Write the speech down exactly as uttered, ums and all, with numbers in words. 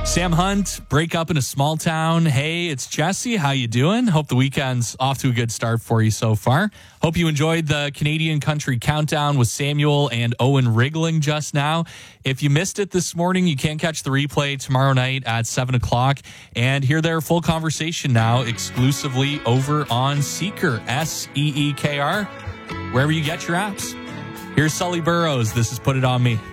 Sam Hunt, break up in a small town. Hey, it's Jesse. How you doing? Hope the weekend's off to a good start for you so far. Hope you enjoyed the Canadian Country Countdown with Samuel and Owen Rigling just now. If you missed it this morning, you can catch the replay tomorrow night at seven o'clock and hear their full conversation now exclusively over on Seeker, S E E K R, wherever you get your apps. Here's Sully Burrows. This is Put It On Me.